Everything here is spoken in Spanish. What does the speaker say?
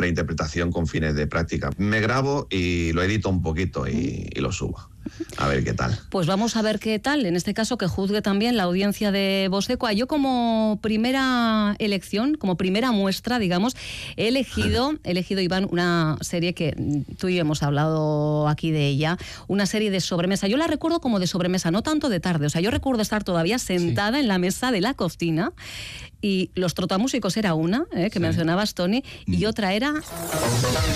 la interpretación con fines de práctica. Me grabo y lo edito un poquito y lo subo. A ver qué tal. Pues vamos a ver qué tal. En este caso, que juzgue también la audiencia de Voz Equa. Yo, como primera elección, como primera muestra, digamos, he elegido, Iván, una serie que tú y yo hemos hablado aquí de ella, una serie de sobremesa. Yo la recuerdo como de sobremesa, no tanto de tarde. O sea, yo recuerdo estar todavía sentada en la mesa de la cocina, y Los Trotamúsicos era una, que mencionabas, Tony, y otra era